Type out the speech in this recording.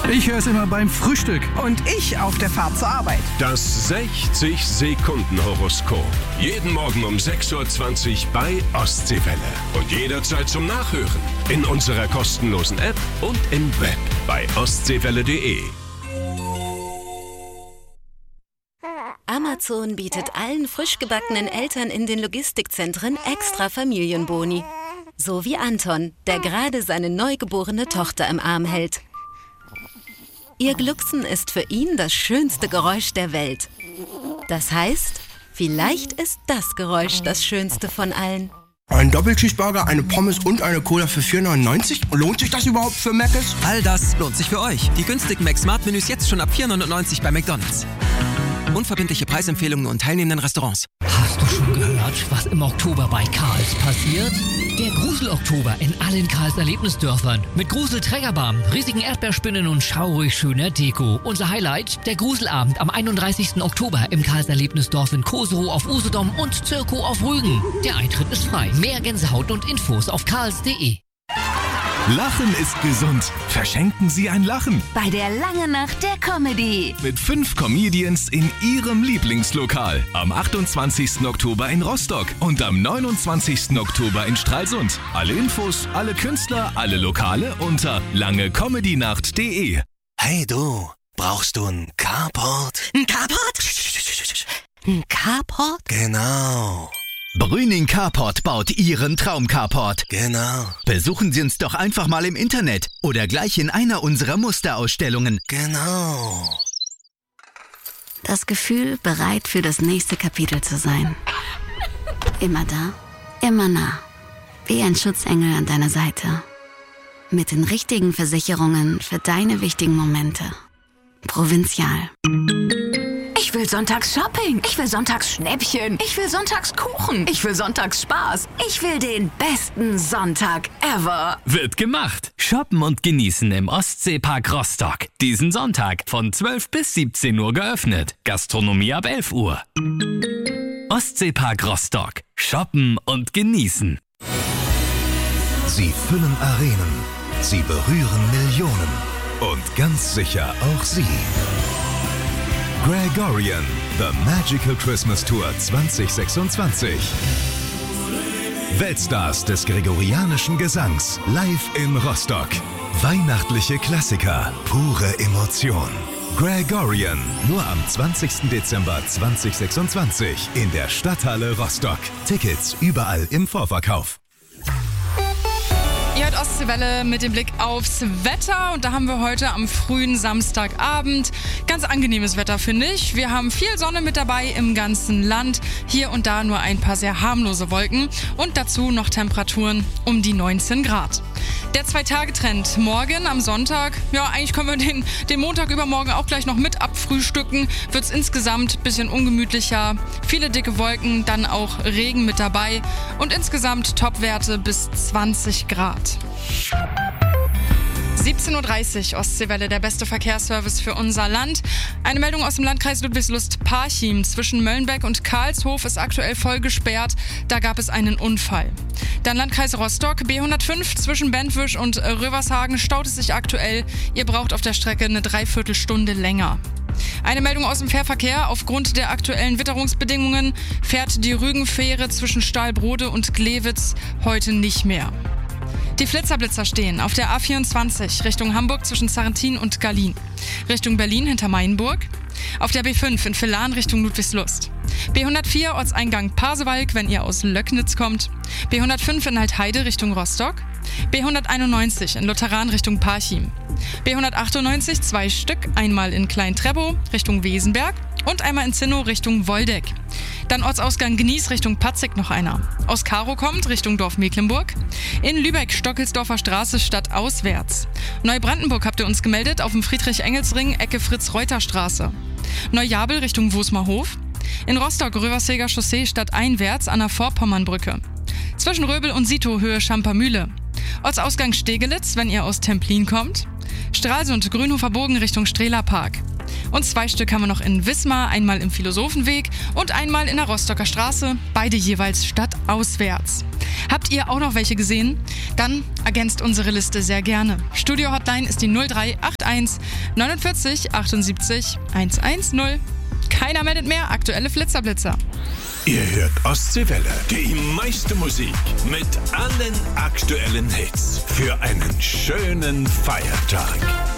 Ich höre es immer beim Frühstück. Und ich auf der Fahrt zur Arbeit. Das 60-Sekunden-Horoskop. Jeden Morgen um 6.20 Uhr bei Ostseewelle. Und jederzeit zum Nachhören. In unserer kostenlosen App und im Web bei ostseewelle.de. Amazon bietet allen frisch gebackenen Eltern in den Logistikzentren extra Familienboni. So wie Anton, der gerade seine neugeborene Tochter im Arm hält. Ihr Glucksen ist für ihn das schönste Geräusch der Welt. Das heißt, vielleicht ist das Geräusch das schönste von allen. Ein Doppelcheeseburger, eine Pommes und eine Cola für 4,99? Lohnt sich das überhaupt für Mc's? All das lohnt sich für euch. Die günstigen Mac-Smart-Menüs jetzt schon ab 4,99 bei McDonald's. Unverbindliche Preisempfehlungen und teilnehmenden Restaurants. Hast du schon gehört, was im Oktober bei Karls passiert? Der Grusel-Oktober in allen Karls Erlebnisdörfern. Mit Grusel-Trägerbahn, riesigen Erdbeerspinnen und schaurig schöner Deko. Unser Highlight, der Gruselabend am 31. Oktober im Karls Erlebnisdorf in Koserow auf Usedom und Zirkow auf Rügen. Der Eintritt ist frei. Mehr Gänsehaut und Infos auf karls.de. Lachen ist gesund. Verschenken Sie ein Lachen. Bei der Lange Nacht der Comedy. Mit 5 Comedians in Ihrem Lieblingslokal. Am 28. Oktober in Rostock und am 29. Oktober in Stralsund. Alle Infos, alle Künstler, alle Lokale unter langecomedynacht.de. Hey du, brauchst du einen Carport? Ein Carport? Ein Carport? Genau. Brüning Carport baut Ihren Traum-Carport. Genau. Besuchen Sie uns doch einfach mal im Internet oder gleich in einer unserer Musterausstellungen. Genau. Das Gefühl, bereit für das nächste Kapitel zu sein. Immer da, immer nah. Wie ein Schutzengel an deiner Seite. Mit den richtigen Versicherungen für deine wichtigen Momente. Provinzial. Ich will sonntags Shopping. Ich will sonntags Schnäppchen. Ich will sonntags Kuchen. Ich will sonntags Spaß. Ich will den besten Sonntag ever. Wird gemacht. Shoppen und genießen im Ostseepark Rostock. Diesen Sonntag von 12 bis 17 Uhr geöffnet. Gastronomie ab 11 Uhr. Ostseepark Rostock. Shoppen und genießen. Sie füllen Arenen. Sie berühren Millionen. Und ganz sicher auch Sie. Gregorian, The Magical Christmas Tour 2026. Weltstars des gregorianischen Gesangs live in Rostock. Weihnachtliche Klassiker, pure Emotion. Gregorian, nur am 20. Dezember 2026 in der Stadthalle Rostock. Tickets überall im Vorverkauf. Ihr hört Ostseewelle mit dem Blick aufs Wetter und da haben wir heute am frühen Samstagabend ganz angenehmes Wetter, finde ich. Wir haben viel Sonne mit dabei im ganzen Land, hier und da nur ein paar sehr harmlose Wolken und dazu noch Temperaturen um die 19 Grad. Der 2-Tage-Trend morgen am Sonntag, ja eigentlich können wir den Montag übermorgen auch gleich noch mit abfrühstücken, wird es insgesamt ein bisschen ungemütlicher, viele dicke Wolken, dann auch Regen mit dabei und insgesamt Topwerte bis 20 Grad. 17.30 Uhr, Ostseewelle, der beste Verkehrsservice für unser Land. Eine Meldung aus dem Landkreis Ludwigslust-Parchim. Zwischen Möllenbeck und Karlshof ist aktuell voll gesperrt. Da gab es einen Unfall. Dann Landkreis Rostock, B105 zwischen Bentwisch und Rövershagen staut es sich aktuell. Ihr braucht auf der Strecke eine Dreiviertelstunde länger. Eine Meldung aus dem Fährverkehr. Aufgrund der aktuellen Witterungsbedingungen fährt die Rügenfähre zwischen Stahlbrode und Glewitz heute nicht mehr. Die Flitzerblitzer stehen auf der A24 Richtung Hamburg zwischen Sarrentin und Gallien. Richtung Berlin hinter Mainburg. Auf der B5 in Villan Richtung Ludwigslust. B104 Ortseingang Pasewalk, wenn ihr aus Löcknitz kommt. B105 in Altheide Richtung Rostock. B191 in Lutheran Richtung Parchim. B198 2 Stück, einmal in Klein-Treppow Richtung Wesenberg und einmal in Zinnow Richtung Woldeck. Dann Ortsausgang Gnies Richtung Patzig noch einer. Aus Karow kommt Richtung Dorf Mecklenburg. In Lübeck Stockelsdorfer Straße stadtauswärts. Neubrandenburg habt ihr uns gemeldet auf dem Friedrich-Engels-Ring Ecke Fritz-Reuter-Straße. Neujabel Richtung Wosmerhof. In Rostock Röverseger Chaussee stadteinwärts an der Vorpommernbrücke. Zwischen Röbel und Sito Höhe Schampermühle. Ortsausgang Stegelitz, wenn ihr aus Templin kommt. Stralsund Grünhofer Bogen Richtung Strehlerpark. Und 2 Stück haben wir noch in Wismar, einmal im Philosophenweg und einmal in der Rostocker Straße, beide jeweils stadtauswärts. auswärts. Habt ihr auch noch welche gesehen? Dann ergänzt unsere Liste sehr gerne. Studio-Hotline ist die 0381 49 78 110. Keiner meldet mehr. Aktuelle Flitzerblitzer. Ihr hört Ostseewelle, die meiste Musik mit allen aktuellen Hits für einen schönen Feiertag.